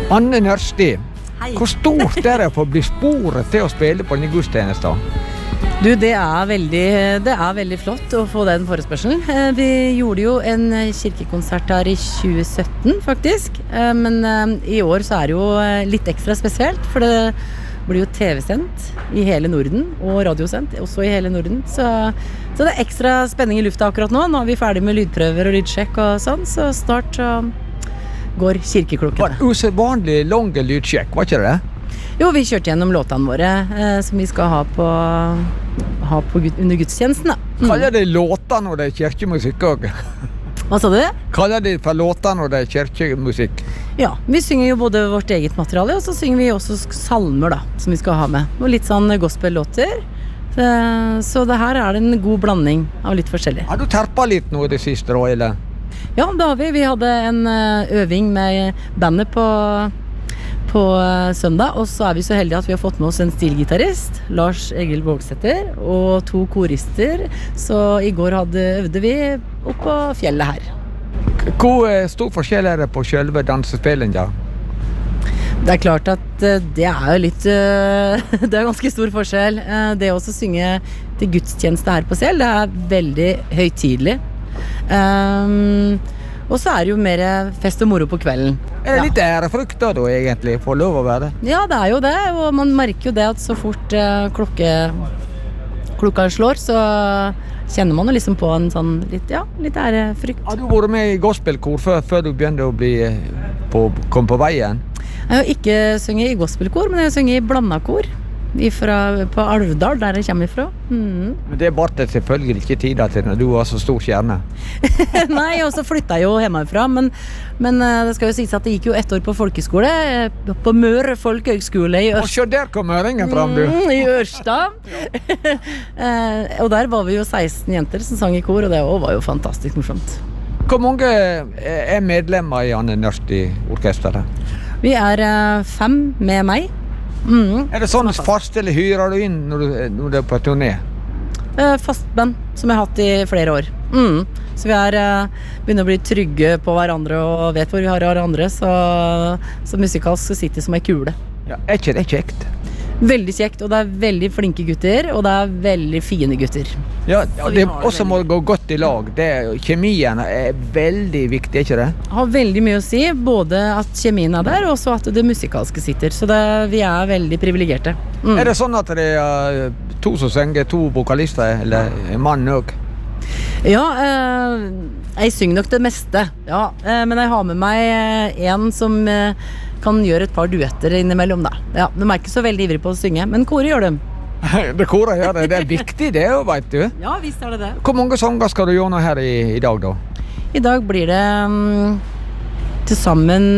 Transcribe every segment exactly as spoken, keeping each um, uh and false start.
Anne Nørsti, Hei. hvor stort er det for å bli sporet til å spille på denne gudstjenesten? Du, det er veldig, det er veldig flott å få den forespørselen. Eh, Vi gjorde jo en kirkekonsert her i tjue sytten, faktisk. Eh, Men eh, i år så er det jo eh, litt ekstra spesielt, for det blir jo T V-sendt i hele Norden, og radiosendt også i hele Norden. Så, så det er ekstra spenning i lufta akkurat nå. Nå er vi ferdig med lydprøver og lydsjekk og sånn, så snart så går kirkeklokkene. Usedvanlig lang lydsjekk, var ikke det? Jo, vi kjørte gjennom låtene våre, eh, som vi skal ha på, ha på gud, under gudstjenesten, da. Mm. Kaller det låter når det er kirkemusikk også? Hva sa du? Kaller det for låter når det er kirkemusikk? Ja, vi synger jo både vårt eget materiale, og så synger vi også salmer, da, som vi skal ha med. Og litt sånn gospel-låter. Så, så det her er en god blanding av litt forskjellig. Har du terpet litt nå det siste, da, eller? Ja, det har vi. Vi hadde en eh, øving med bandet på på eh, søndag, og så er vi så heldige at vi har fått med oss en stilgitarist, Lars Egil Vågsæter, og to korister, så i går hadde, øvde vi opp på fjellet her. Hvor eh, stor forskjell er det på selve dansespillingen? Det er klart at eh, det er jo litt eh, det er ganske stor forskjell. Eh, det å også synge til gudstjeneste her på Sel, det er veldig høytidelig. Um, Og så er det jo mer fest og moro på kvelden. Er det litt ærefrykt da, da, egentlig, for lov å være det? Ja, det er jo det, og man merker jo det at så fort eh, klokke, klokka slår, så kjenner man jo liksom på en sånn litt, ja, litt ærefrykt. Har du vært med i gospelkor før, før du begynte å bli på, kom på veien? Jeg har ikke sunget i gospelkor, men jeg har sunget i blandakor. Ifra, på Alvdal, der jeg kommer ifra. Mm. Men det bar det selvfølgelig ikke tida til når du var så stor stjerne. Nei, og så flyttet jeg jo hjemmefra, men, men det skal jo sies at det gikk jo ett år på folkeskole, på Møre Folkehøgskole i Og Ørsta. så der kom øringen fram, du. Mm, I Ørsta. eh, og der var vi jo seksten jenter som sang i kor, og det var jo fantastisk morsomt. Hvor mange er medlemmer i Anne Nørsti-orkesteret? Vi er eh, fem med meg. Mm. Er det sånn fast, eller hyrer du inn når du, når du er på turné? Eh, fastband, som jeg har hatt i flere år. Mm. Så vi er eh, begynner å bli trygge på hverandre og vet hvor vi har hverandre, så, så musikalsk så sitter det som en kule. Ja, er ikke det kjekt? Veldig kjekt, og det er veldig flinke gutter, og det er veldig fine gutter. Ja, og det også må gå godt i lag. Det, kjemien er veldig viktig, er ikke det? Har veldig mye å si, både at kjemien er der, og også at det musikalske sitter. Så det, vi er veldig privilegerte. Mm. Er det sånn at det er to som synger, to vokalister, eller en mann også? Ja, eh, jeg synger nok det meste, ja. Eh, men jeg har med meg en som eh, kan gjøre et par duetter innimellom, da. Ja, de er ikke så veldig ivrig på å synge, men koret gjør dem. Det koret gjør det, det er viktig det jo, vet du. Ja, visst er det det. Hvor mange sanger skal du gjøre her i, i dag da? I dag blir det um, til sammen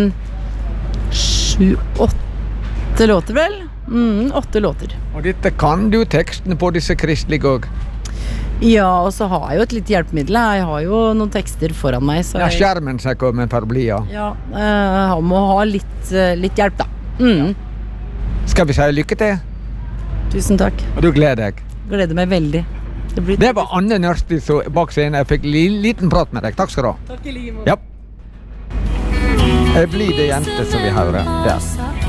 sju, åtte låter vel? Mm, åtte låter. Og dette kan du tekstene på disse kristelige også? Ja, og så har jeg jo et litt hjelpemiddel. Jeg har jo noen tekster foran meg. Så Ja, jeg, skjermen snakker med parablia. ja, jeg må ha litt, eh, litt hjelp, da. Mm. Skal vi si lykke til? Tusen takk. Og du gleder deg. Gleder meg veldig. Det, blir Det var Anne Nørsti som bak scenen. Jeg fikk li liten prat med deg. Takk skal du ha. Takk i like måte. Ja. Jeg blir det jente som vi hører der.